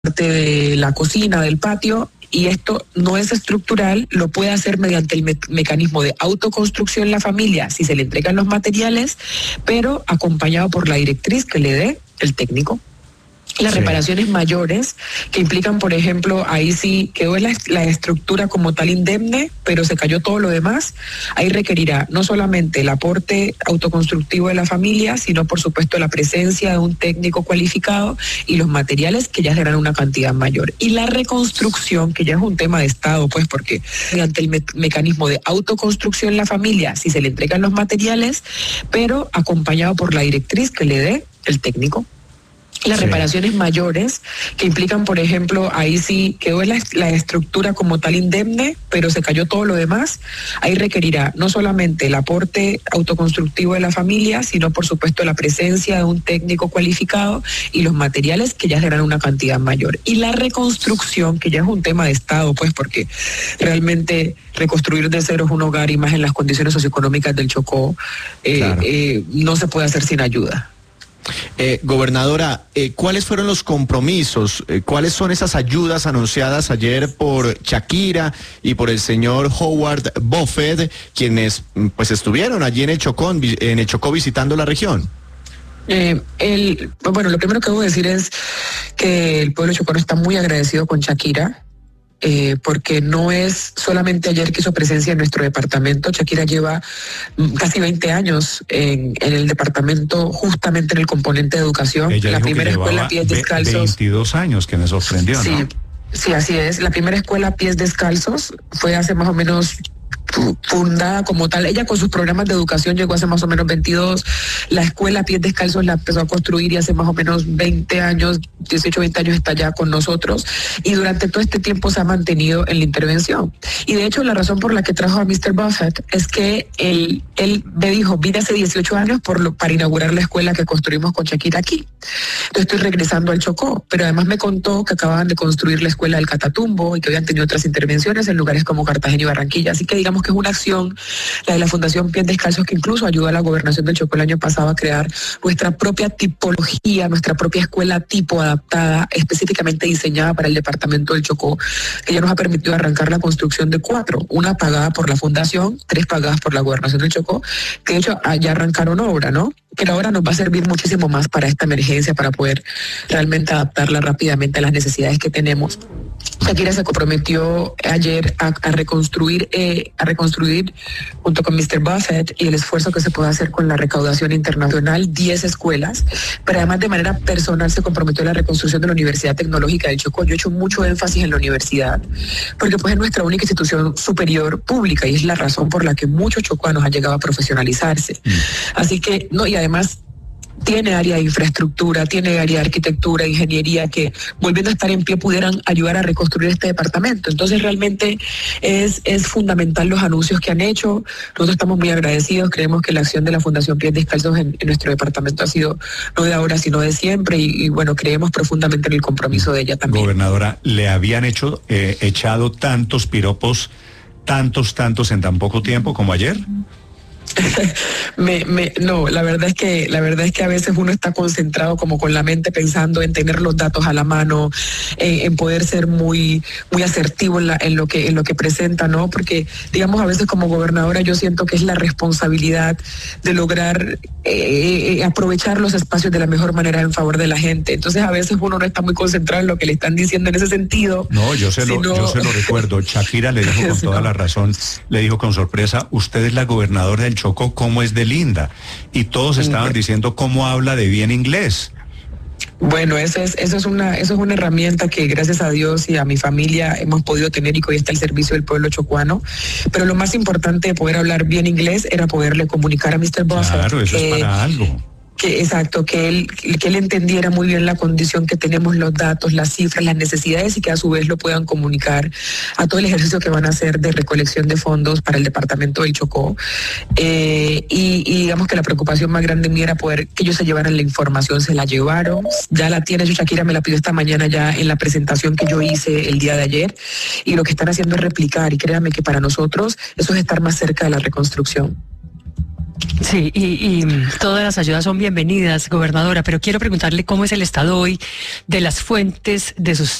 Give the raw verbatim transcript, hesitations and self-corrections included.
parte de la cocina, del patio, y esto no es estructural, lo puede hacer mediante el me- mecanismo de autoconstrucción la familia, si se le entregan los materiales, pero acompañado por la directriz que le dé el técnico. Las sí. reparaciones mayores, que implican, por ejemplo, ahí sí quedó la, la estructura como tal indemne, pero se cayó todo lo demás, ahí requerirá no solamente el aporte autoconstructivo de la familia, sino por supuesto la presencia de un técnico cualificado y los materiales que ya serán una cantidad mayor. Y la reconstrucción, que ya es un tema de Estado, pues porque mediante el me- mecanismo de autoconstrucción la familia, si se le entregan los materiales, pero acompañado por la directriz que le dé el técnico. Las sí. reparaciones mayores, que implican, por ejemplo, ahí sí quedó la, la estructura como tal indemne, pero se cayó todo lo demás, ahí requerirá no solamente el aporte autoconstructivo de la familia, sino por supuesto la presencia de un técnico cualificado y los materiales que ya serán una cantidad mayor. Y la reconstrucción, que ya es un tema de Estado, pues porque realmente reconstruir de cero un hogar y más en las condiciones socioeconómicas del Chocó, eh, claro. eh, no se puede hacer sin ayuda. Eh, gobernadora, eh, ¿cuáles fueron los compromisos? Eh, ¿Cuáles son esas ayudas anunciadas ayer por Shakira y por el señor Howard Buffett, quienes pues estuvieron allí en el Chocó, en el Chocó visitando la región? Eh, el, bueno, lo primero que debo decir es que el pueblo chocano está muy agradecido con Shakira. Eh, porque no es solamente ayer que hizo presencia en nuestro departamento. Shakira lleva mm, casi veinte años en, en el departamento, justamente en el componente de educación. Ella la dijo primera que escuela Pies Descalzos. veintidós años, que me sorprendió, sí, ¿no? Sí, así es. La primera escuela Pies Descalzos fue hace más o menos fundada como tal. Ella con sus programas de educación llegó hace más o menos veintidós. La escuela Pies Descalzos la empezó a construir y hace más o menos veinte años, dieciocho, veinte años está ya con nosotros. Y durante todo este tiempo se ha mantenido en la intervención. Y de hecho la razón por la que trajo a mister Buffett es que él, él me dijo, vine hace dieciocho años por lo, para inaugurar la escuela que construimos con Shakira aquí. Entonces estoy regresando al Chocó, pero además me contó que acababan de construir la escuela del Catatumbo y que habían tenido otras intervenciones en lugares como Cartagena y Barranquilla. Así que digamos que es una acción, la de la Fundación Pies Descalzos, que incluso ayudó a la gobernación del Chocó el año pasado a crear nuestra propia tipología, nuestra propia escuela tipo adaptada, específicamente diseñada para el departamento del Chocó, que ya nos ha permitido arrancar la construcción de cuatro, una pagada por la Fundación, tres pagadas por la gobernación del Chocó, que de hecho ya arrancaron obra, ¿no? Que ahora nos va a servir muchísimo más para esta emergencia, para poder realmente adaptarla rápidamente a las necesidades que tenemos. Shakira se comprometió ayer a, a reconstruir, eh, a reconstruir junto con mister Buffett y el esfuerzo que se puede hacer con la recaudación internacional, diez escuelas, pero además de manera personal se comprometió a la reconstrucción de la Universidad Tecnológica del Chocó. Yo he hecho mucho énfasis en la universidad, porque pues es nuestra única institución superior pública y es la razón por la que muchos chocuanos han llegado a profesionalizarse. Mm. Así que, no, y además tiene área de infraestructura, tiene área de arquitectura, ingeniería, que volviendo a estar en pie pudieran ayudar a reconstruir este departamento. Entonces realmente es, es fundamental los anuncios que han hecho. Nosotros estamos muy agradecidos, creemos que la acción de la Fundación Pies Descalzos en, en nuestro departamento ha sido no de ahora sino de siempre y, y bueno, creemos profundamente en el compromiso de ella también. Gobernadora, ¿le habían hecho eh, echado tantos piropos, tantos, tantos en tan poco tiempo como ayer? me, me, no, la verdad es que la verdad es que a veces uno está concentrado como con la mente pensando en tener los datos a la mano, en, en poder ser muy muy asertivo en, la, en lo que en lo que presenta, ¿no? Porque digamos a veces como gobernadora yo siento que es la responsabilidad de lograr eh, eh, aprovechar los espacios de la mejor manera en favor de la gente. Entonces a veces uno no está muy concentrado en lo que le están diciendo en ese sentido. No, yo se lo, sino... yo se lo recuerdo. Shakira le dijo con toda no. la razón, le dijo con sorpresa, usted es la gobernadora del Chocó, cómo es de linda, y todos estaban diciendo cómo habla de bien inglés. Bueno, eso es, eso es una, eso es una herramienta que gracias a Dios y a mi familia hemos podido tener y que hoy está al servicio del pueblo chocuano. Pero lo más importante de poder hablar bien inglés era poderle comunicar a mister Buffett. Claro, eso que, es para algo. Que, exacto, que él, que él entendiera muy bien la condición que tenemos, los datos, las cifras, las necesidades y que a su vez lo puedan comunicar a todo el ejercicio que van a hacer de recolección de fondos para el departamento del Chocó. Eh, y, y digamos que la preocupación más grande mía era poder que ellos se llevaran la información, se la llevaron, ya la tiene, yo Shakira me la pidió esta mañana ya en la presentación que yo hice el día de ayer y lo que están haciendo es replicar y créanme que para nosotros eso es estar más cerca de la reconstrucción. Sí, y, y todas las ayudas son bienvenidas, gobernadora, pero quiero preguntarle cómo es el estado hoy de las fuentes de sus